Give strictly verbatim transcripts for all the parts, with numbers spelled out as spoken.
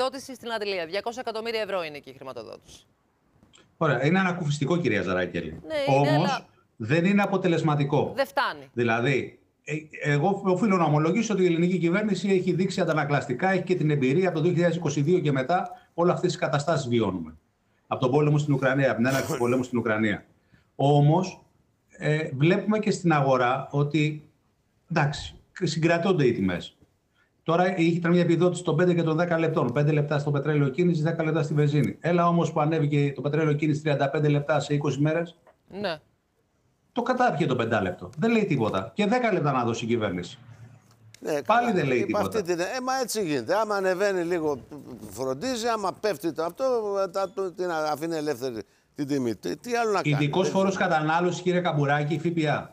χρηματοδότηση στην Αντλία. διακόσια εκατομμύρια ευρώ είναι εκεί η χρηματοδότηση. Ωραία, είναι ανακουφιστικό, κυρία Ζαράκελη. Ναι, Όμως αλλά... δεν είναι αποτελεσματικό. Δεν φτάνει. Δηλαδή, εγώ οφείλω να ομολογήσω ότι η ελληνική κυβέρνηση έχει δείξει αντανακλαστικά, έχει και την εμπειρία από το δύο χιλιάδες είκοσι δύο και μετά όλα αυτές τις καταστάσεις βιώνουμε. Από τον πόλεμο στην Ουκρανία, από την έναρξη του πολέμου στην Ουκρανία. Όμως, ε, βλέπουμε και στην αγορά ότι, εντάξει, συγκρατώνται οι τιμές. Τώρα ήταν μια επιδότηση των πέντε και των δέκα λεπτών. πέντε λεπτά στο πετρέλαιο κίνηση, δέκα λεπτά στη βενζίνη. Έλα όμως που ανέβηκε το πετρέλαιο κίνηση τριάντα πέντε λεπτά σε είκοσι μέρες. Ναι. Το κατάπιε το πεντάλεπτο. Δεν λέει τίποτα. Και δέκα λεπτά να δώσει η κυβέρνηση. Ναι, Πάλι καλά, δεν λέει τίποτα. Αυτή την... Ε, μα έτσι γίνεται. Άμα ανεβαίνει λίγο, φροντίζει. Άμα πέφτει το αυτό, τα, το, την αφήνει ελεύθερη την τιμή. Τι, τι άλλο να κάνει. Ειδικός φόρος κατανάλωσης, κύριε Καμπουράκη, ΦΠΑ.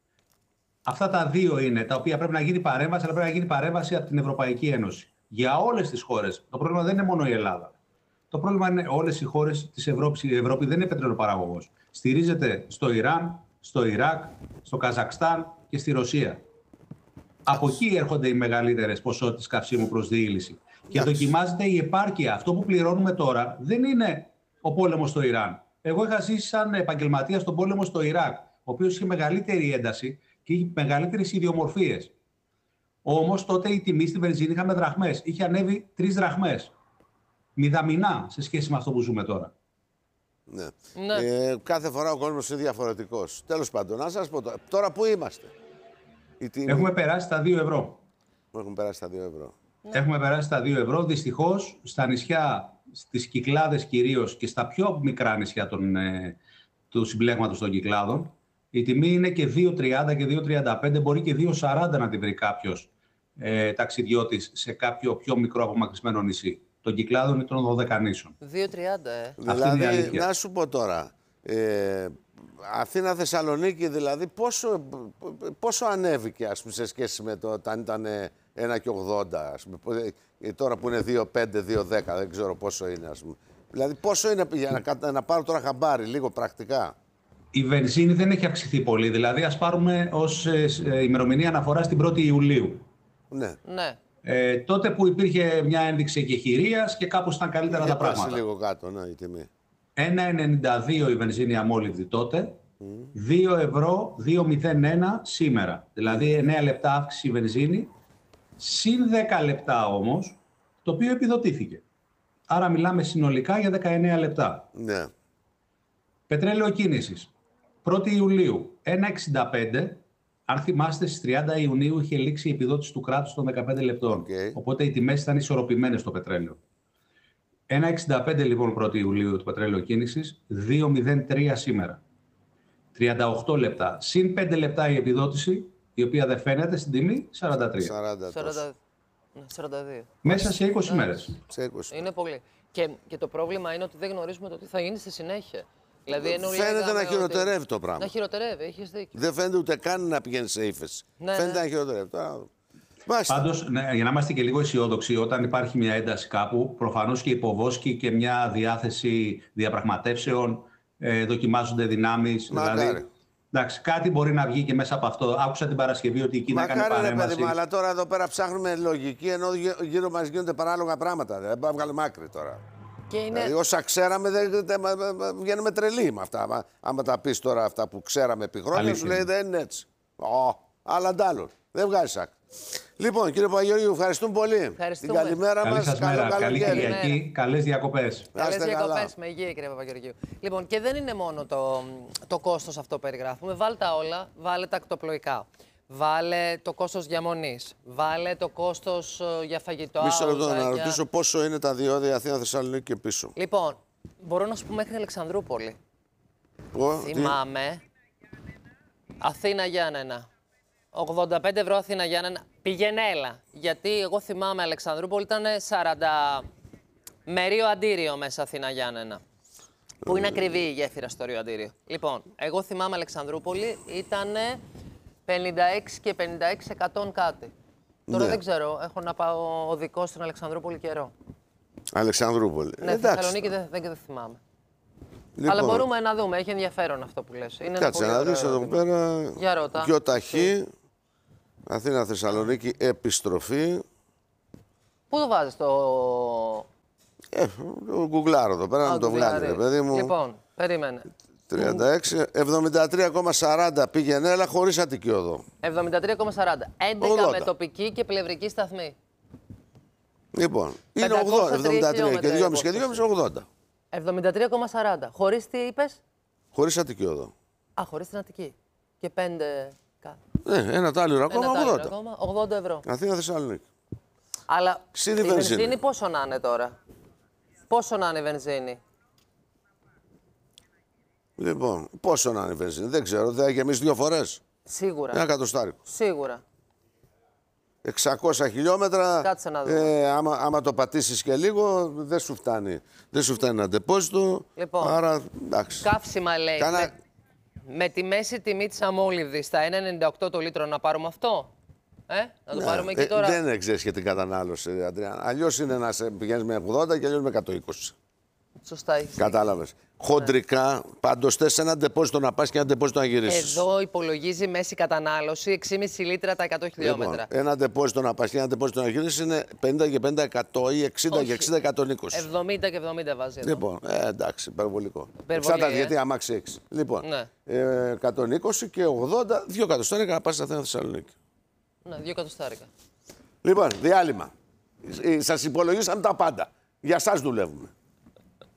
Αυτά τα δύο είναι τα οποία πρέπει να γίνει παρέμβαση, αλλά πρέπει να γίνει παρέμβαση από την Ευρωπαϊκή Ένωση. Για όλες τις χώρες. Το πρόβλημα δεν είναι μόνο η Ελλάδα. Το πρόβλημα είναι όλες οι χώρες της Ευρώπης. Η Ευρώπη δεν είναι πετρελαιοπαραγωγός. Στηρίζεται στο Ιράν, στο Ιράκ, στο Καζακστάν και στη Ρωσία. Από εκεί έρχονται οι μεγαλύτερες ποσότητες καυσίμου προς διήλυση. Και δοκιμάζεται η επάρκεια. Αυτό που πληρώνουμε τώρα δεν είναι ο πόλεμος στο Ιράν. Εγώ είχα ζήσει σαν επαγγελματία στον πόλεμο στο Ιράκ, ο οποίος είχε μεγαλύτερη ένταση και είχε μεγαλύτερες ιδιομορφίες. Όμως τότε η τιμή στη βενζίνη είχαμε δραχμές. Είχε ανέβει τρεις δραχμές. Μηδαμινά σε σχέση με αυτό που ζούμε τώρα. Ναι. Ναι. Ε, κάθε φορά ο κόσμος είναι διαφορετικός. Τέλος πάντων, να σας πω τώρα, τώρα που είμαστε. Η τιμή... Έχουμε περάσει τα δύο ευρώ. Έχουμε περάσει τα δύο ευρώ. Ναι. Έχουμε περάσει τα δύο ευρώ. Δυστυχώς στα νησιά, στις Κυκλάδες κυρίως και στα πιο μικρά νησιά των, ε, του συμπλέγματος των Κυκλάδων, η τιμή είναι και δύο τριάντα και δύο τριάντα πέντε, μπορεί και δύο σαράντα να την βρει κάποιος ε, ταξιδιώτης σε κάποιο πιο μικρό απομακρυσμένο νησί. Των Κυκλάδων ή των Δωδεκανήσων. δύο τριάντα, ε. Δηλαδή, να σου πω τώρα, ε, Αθήνα-Θεσσαλονίκη, δηλαδή, πόσο, πόσο ανέβηκε, ας πούμε, σε σχέση με το όταν ήταν ένα και ογδόντα, ας πούμε, τώρα που είναι δύο πέντε, δύο δέκα, δεν ξέρω πόσο είναι, ας πούμε. Δηλαδή, πόσο είναι, για να, να πάρω τώρα χαμπάρι, λίγο πρακτικά. Η βενζίνη δεν έχει αυξηθεί πολύ, δηλαδή ας πάρουμε ως ε, ε, ημερομηνία αναφορά στην πρώτη Ιουλίου. Ναι. Ναι. Ε, τότε που υπήρχε μια ένδειξη εκεχηρίας και κάπως ήταν καλύτερα τα πράγματα. λίγο κάτω, ναι, η τιμή. ένα ενενήντα δύο η βενζίνη αμόλυβδη τότε, mm. δύο ευρώ δύο μηδέν ένα σήμερα. Δηλαδή εννέα λεπτά αύξηση η βενζίνη, συν δέκα λεπτά όμως, το οποίο επιδοτήθηκε. Άρα μιλάμε συνολικά για δεκαεννέα λεπτά. Ναι. Πετρέλαιο κίνησης. πρώτη Ιουλίου ένα εξήντα πέντε. Αν θυμάστε, στις τριάντα Ιουνίου είχε λήξει η επιδότηση του κράτους των δεκαπέντε λεπτών. Okay. Οπότε οι τιμές ήταν ισορροπημένες στο πετρέλαιο. ένα εξήντα πέντε λοιπόν πρώτη Ιουλίου του πετρέλαιο κίνησης, δύο μηδέν τρία σήμερα. τριάντα οκτώ λεπτά. Συν πέντε λεπτά η επιδότηση, η οποία δεν φαίνεται στην τιμή, σαράντα τρία. σαράντα, σαράντα, σαράντα δύο. Μέσα σε είκοσι ναι. μέρες. Σε είκοσι. Είναι πολύ. Και, και το πρόβλημα είναι ότι δεν γνωρίζουμε το τι θα γίνει στη συνέχεια. Δηλαδή, ενώ φαίνεται να χειροτερεύει ότι... το πράγμα. Να χειροτερεύει, έχεις δίκιο. Δεν φαίνεται ούτε καν να πηγαίνει σε ύφεση. Ναι, φαίνεται ναι. να χειροτερεύει. Τώρα... Πάντως, ναι, για να είμαστε και λίγο αισιόδοξοι, όταν υπάρχει μια ένταση κάπου, προφανώς και υποβόσκει και μια διάθεση διαπραγματεύσεων, ε, δοκιμάζονται δυνάμεις. Δηλαδή, εντάξει, κάτι μπορεί να βγει και μέσα από αυτό. Άκουσα την Παρασκευή ότι η Κίνα έκανε παρέμβαση. Μακάρι, παιδί μου, αλλά τώρα εδώ πέρα ψάχνουμε λογική, ενώ γύρω μας γίνονται παράλογα πράγματα. Δεν μπορούμε να βγάλουμε άκρη τώρα. Και είναι... Δηλαδή, όσα ξέραμε, δεν, δεν, βγαίνουμε τρελοί με αυτά. Άμα, άμα τα πεις τώρα αυτά που ξέραμε επί χρόνια, σου λέει δεν είναι έτσι. Oh, αλλά αντάλλον. Δεν βγάζει άκρη. Λοιπόν, κύριε Παπαγεωργίου, ευχαριστούμε πολύ. Ευχαριστούμε. Την καλημέρα μας. Καλή Καλό μέρα, καλή καλοκαίρι. Κυριακή, καλές διακοπές. Καλές διακοπές, με υγεία, κύριε Παπαγεωργίου. Λοιπόν, και δεν είναι μόνο το, το κόστος αυτό που περιγράφουμε. Βάλτε τα όλα, βάλε τα ακτοπλοϊκά. Βάλε το κόστος διαμονής. Βάλε το κόστος uh, για φαγητό. Μισό λεπτό να ρωτήσω πόσο είναι τα διόδια Αθήνα-Θεσσαλονίκη και πίσω. Λοιπόν, μπορώ να σου πω μέχρι Αλεξανδρούπολη. Ο, Θυμάμαι. Αθήνα Γιάννενα. ογδόντα πέντε ευρώ Αθήνα Γιάννενα. Πήγαινε έλα. Γιατί εγώ θυμάμαι Αλεξανδρούπολη ήταν σαράντα μερίο αντίριο μέσα Αθήνα Γιάννενα. Που είναι ακριβή η γέφυρα στο Ρίο Αντίριο. Λοιπόν, εγώ θυμάμαι Αλεξανδρούπολη ήταν πενήντα έξι και πενήντα έξι εκατό κάτι. Τώρα ναι. δεν ξέρω, έχω να πάω οδικό στην Αλεξανδρούπολη καιρό. Αλεξανδρούπολη. Ναι, στη Θεσσαλονίκη δεν, δεν, δεν θυμάμαι. Λοιπόν, αλλά μπορούμε να δούμε, έχει ενδιαφέρον αυτό που λες. Είναι κάτσε να δεις εδώ πέρα. Για ρώτα. Πιο ταχύ. Αθήνα-Θεσσαλονίκη επιστροφή. Πού το βάζεις το... Ε, το γκουγκλάρω εδώ πέρα, να το βγάλει, ρε παιδί μου. Λοιπόν, περίμενε. τριάντα έξι, εβδομήντα τρία κόμμα σαράντα πήγαινε, έλα χωρίς Αττική Οδό. εβδομήντα τρία κόμμα σαράντα. έντεκα ογδόντα. με τοπική και πλευρική σταθμή. Λοιπόν, είναι πεντακόσια τρία εβδομήντα τρία και χιλιόμετρα δυόμισι και δυόμισι, ογδόντα. εβδομήντα τρία κόμμα σαράντα. Χωρίς τι είπες? Χωρίς Αττική Οδό. Α, χωρίς την Αττική. Και πέντε. Ναι, ένα τάλιρο ακόμα, Ένα τάλιρο ογδόντα. ακόμα, ογδόντα ευρώ. Αθήνα Θεσσαλονίκη. Αλλά Ξύνη η βενζίνη. βενζίνη πόσο να είναι τώρα? Πόσο να είναι η βενζίνη? Λοιπόν, πόσο να είναι η βενζίνη, δεν ξέρω, δεν θα γεμίσει δύο φορές. Σίγουρα. Ένα κατοστάρικο. Σίγουρα. εξακόσια χιλιόμετρα. Κάτσε να δούμε. Ε, άμα, άμα το πατήσεις και λίγο, δεν σου φτάνει. Δεν σου φτάνει ένα ντεπόζιτο. Λοιπόν, άρα, εντάξει. Καύσιμα λέει. Κάνα- Με, με τη μέση τιμή της αμόλυβδης στα ένα ενενήντα οκτώ το λίτρο να πάρουμε αυτό. Ε, να το Ναι, πάρουμε ε, και τώρα. Δεν ξέρεις και την κατανάλωση, Αντρέα. Αλλιώς είναι να σε πηγαίνεις με ογδόντα και αλλιώς με εκατόν είκοσι. Σωστά έχεις. Κατάλαβες. Χοντρικά, πάντως θες ένα ντεπόζιτο να πας και ένα ντεπόζιτο να γυρίσεις. Εδώ υπολογίζει μέση κατανάλωση έξι κόμμα πέντε λίτρα τα εκατό χιλιόμετρα. Λοιπόν, ένα ντεπόζιτο να πας και ένα ντεπόζιτο να γυρίσεις είναι πενήντα και πενήντα εκατό ή εξήντα Όχι. και εξήντα εκατόν είκοσι. εβδομήντα και εβδομήντα βάζει εδώ. Λοιπόν, ε, εντάξει, υπερβολικό. Υπερβολή, Εξάρτητα ε. γιατί αμάξι έξι. Λοιπόν, Ναι. ε, εκατόν είκοσι και ογδόντα, δύο εκατοστάρικα να πας στα Αθήνα Θεσσαλονίκη. Ναι, δύο εκατοστάρικα. Λοιπόν, διάλειμμα. Ε, Σας υπολογίσαμε τα πάντα. Για σας δουλεύουμε.